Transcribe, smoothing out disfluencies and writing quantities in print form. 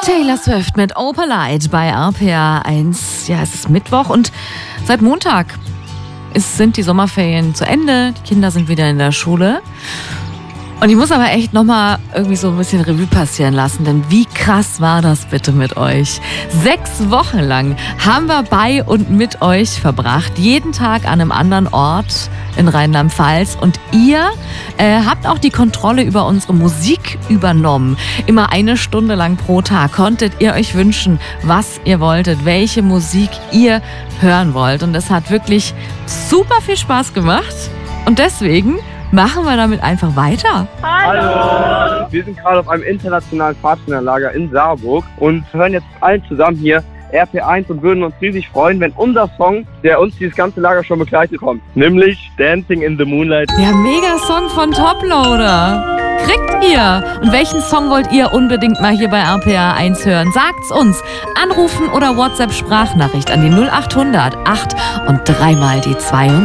Taylor Swift mit Opalite bei RPR 1. Ja, es ist Mittwoch und seit Montag sind die Sommerferien zu Ende. Die Kinder sind wieder in der Schule. Und ich muss aber echt nochmal irgendwie so ein bisschen Revue passieren lassen, denn wie krass war das bitte mit euch? 6 Wochen lang haben wir bei und mit euch verbracht, jeden Tag an einem anderen Ort in Rheinland-Pfalz. Und ihr habt auch die Kontrolle über unsere Musik übernommen. Immer 1 Stunde lang pro Tag konntet ihr euch wünschen, was ihr wolltet, welche Musik ihr hören wollt. Und es hat wirklich super viel Spaß gemacht. Und deswegen machen wir damit einfach weiter. Hallo! Wir sind gerade auf einem internationalen Pfadfinderlager in Saarburg und hören jetzt allen zusammen hier RP1 und würden uns riesig freuen, wenn unser Song, der uns dieses ganze Lager schon begleitet, kommt. Nämlich Dancing in the Moonlight. Ja, mega Song von Toploader. Kriegt ihr? Und welchen Song wollt ihr unbedingt mal hier bei RPR 1 hören? Sagt's uns. Anrufen oder WhatsApp-Sprachnachricht an die 0800 8 und 3 mal die 2.